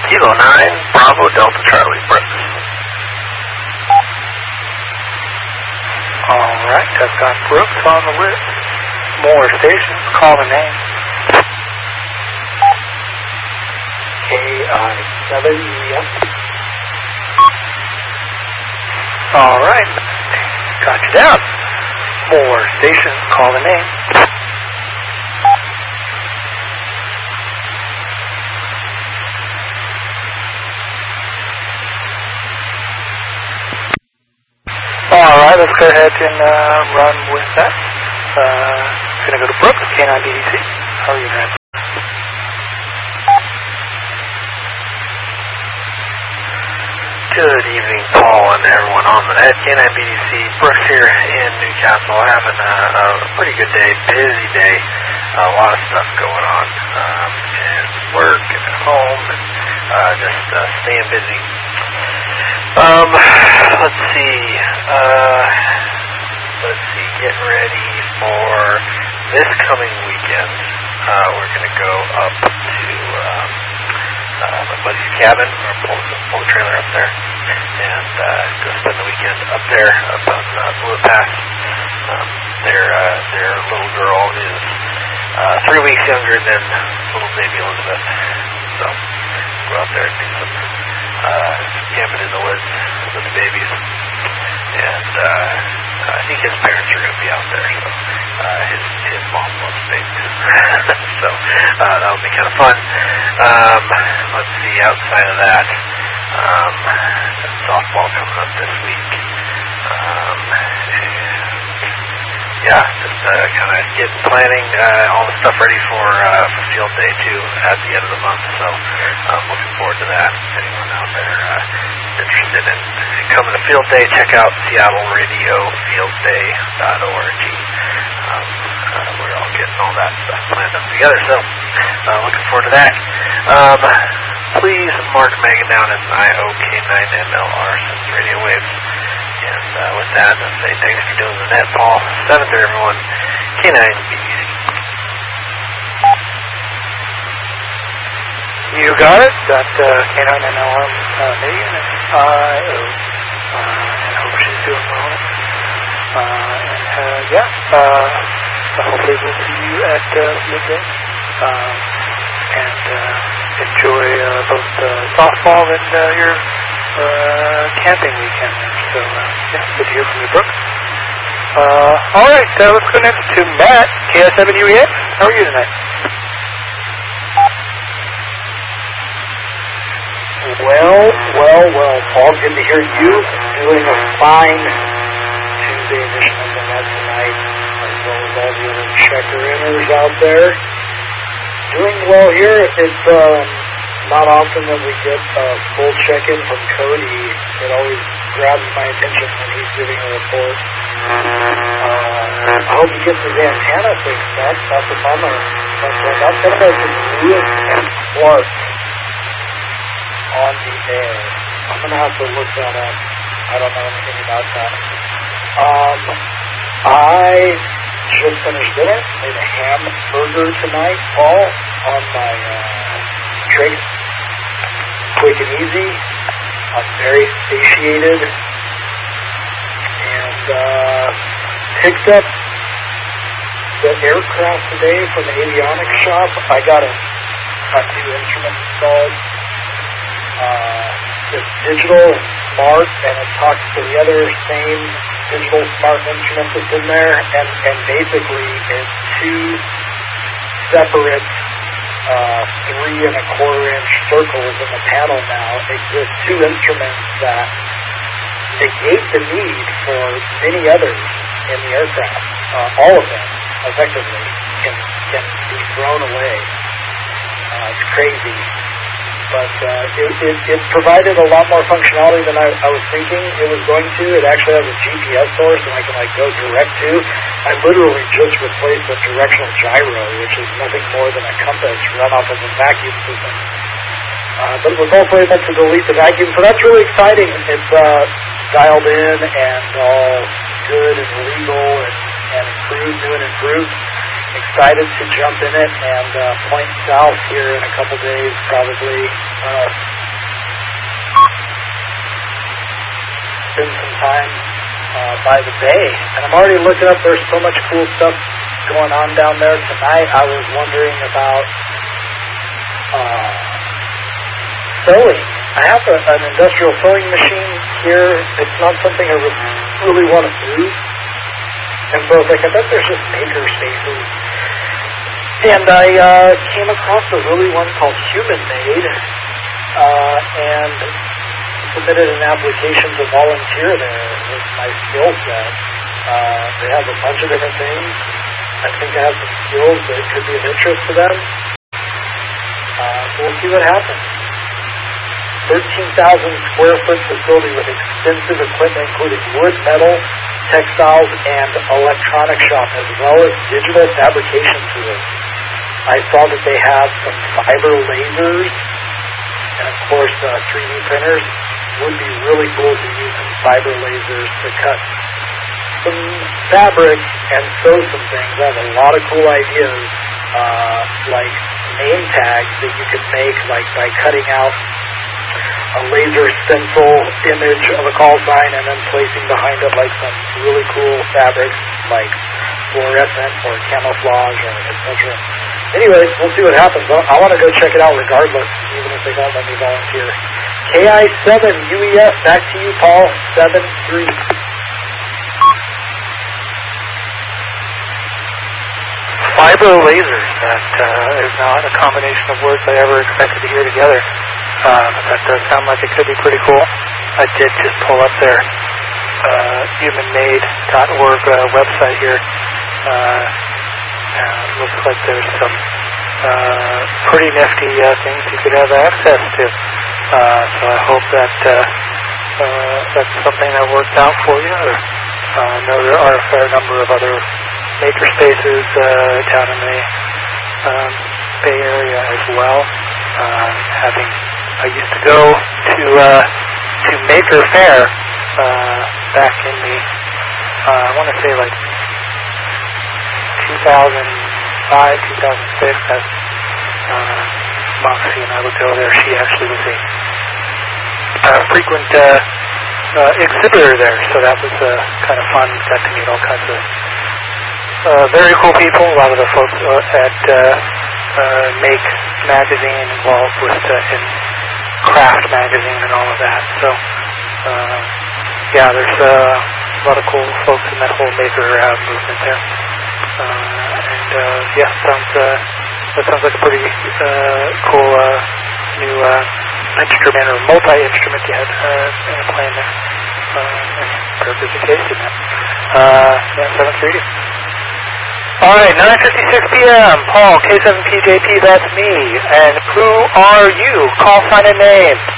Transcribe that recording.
Kilo 9, Bravo, Delta, Charlie, Brooks. Alright, I've got Brooks on the list. More stations, call the name. KI7, Alright, got you down. More stations, call the name. Alright, let's go ahead and run with that. Gonna go to Brooks, K9BDC. How are you guys? Good evening, Paul, and everyone on the net. K9BDC, Brooks here in Newcastle, having a pretty good day, busy day. A lot of stuff going on, and work and at home, and just staying busy. Let's see, getting ready for this coming weekend. We're going to go up to my buddy's cabin, or pull the trailer up there, and go spend the weekend up there, up on Blue Pass. Their little girl is 3 weeks younger than little baby Elizabeth, so go out there and do some camping in the woods with the babies, and I think his parents are going to be out there, so his mom loves baby too. So that'll be kind of fun. Let's see, outside of that, softball coming up this week, and yeah, just kind of getting planning all the stuff ready for field day too at the end of the month, so I'm looking forward to that. Anyone out there interested in coming to field day, check out SeattleRadioFieldDay.org. We're all getting all that stuff planned up together, so looking forward to that. Please mark Megan down as IOK9MLR since radio waves. And with that, I'll say thanks for doing the net, Paul. 7th to everyone. K9BDC. You got it. Got K9MLR Megan and IO. And I hope she's doing well. Hopefully we'll see you at midday. And enjoy both softball and your camping weekend. So, good to hear from you, Brooks. Alright, let's go next to Matt, KS7UEX. How are you tonight? Well, Paul, good to hear you doing a fine Tuesday edition of the net tonight, as well as all the other checker-inners out there. Doing well here. It's not often that we get a full check-in from Cody. It always grabs my attention when he's giving a report. I hope he gets his antenna fixed up. That's a bummer. But that's going to be Lewis and Clark on the air. I'm going to have to look that up. I don't know anything about that. I just finished dinner. Made a hamburger tonight, Paul, on my tray. Quick and easy. I'm very satiated. And picked up the aircraft today from the avionics shop. I got a new instrument installed. It's digital and smart, and it talks to the other same digital smart instrument that's in there, and basically it's two separate 3¼ inch circles in the panel now. Exist two instruments that negate the need for many others in the aircraft. All of them, effectively, can be thrown away. It's crazy. But it provided a lot more functionality than I was thinking it was going to. It actually has a GPS source and I can go direct to. I literally just replaced a directional gyro, which is nothing more than a compass run off of a vacuum system. But it was also able to delete the vacuum, so that's really exciting. It's dialed in and all good and legal and improved, new and improved. Excited to jump in it and point south here in a couple days, probably spend some time by the bay. And I'm already looking up, there's so much cool stuff going on down there tonight. I was wondering about sewing. I have an industrial sewing machine here. It's not something I really want to do. And so I was like, I bet there's just maker spaces. And I came across a really one called Human Made, and submitted an application to volunteer there with my skill set. They have a bunch of different things. I think I have some skills that could be of interest to them. So we'll see what happens. 13,000 square foot facility with extensive equipment including wood, metal, textiles, and electronic shop, as well as digital fabrication tools. I saw that they have some fiber lasers and, of course, 3D printers. Would be really cool to use some fiber lasers to cut some fabric and sew some things. I have a lot of cool ideas, like name tags that you could make, like by cutting out a laser stencil image of a call sign and then placing behind it like some really cool fabrics like fluorescent or camouflage or etc. Anyways, we'll see what happens. I want to go check it out regardless, even if they don't let me volunteer. KI7UES, back to you, Paul. 7-3. Fiber lasers, that is not a combination of words I ever expected to hear together. That does sound like it could be pretty cool. I did just pull up their humanmade.org website here. Looks like there's some pretty nifty things you could have access to. So I hope that that's something that worked out for you. I know there are a fair number of other maker spaces down in the Bay Area as well. I used to go to Maker Faire back in the I want to say like 2005, 2006. As Moxie and I would go there. She actually was a frequent exhibitor there, so that was kind of fun. Got to meet all kinds of very cool people. A lot of the folks at Make magazine involved with in Craft magazine and all of that. So yeah, there's a lot of cool folks in that whole maker movement there. Yeah, that sounds like a pretty cool new instrument or multi-instrument you had playing there. Perfect case in that. Yeah, 730. All right, 9:56 p.m. Paul, K7PJP, that's me. And who are you? Call, sign, and name.